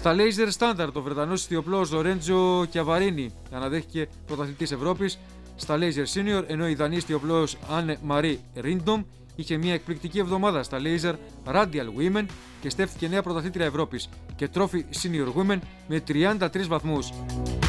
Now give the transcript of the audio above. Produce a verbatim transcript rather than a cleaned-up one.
Στα Laser Standard, ο Βρετανός ηθιοπλός Λορέντζο Κιαβαρίνι αναδέχθηκε πρωταθλητής Ευρώπης. Στα Laser Senior, ενώ η Δανής ηθιοπλός Anne Marie Rindom είχε μια εκπληκτική εβδομάδα στα Laser Radial Women και στέφθηκε νέα πρωταθλήτρια Ευρώπης και Trophy Senior Women με τριάντα τρεις βαθμούς.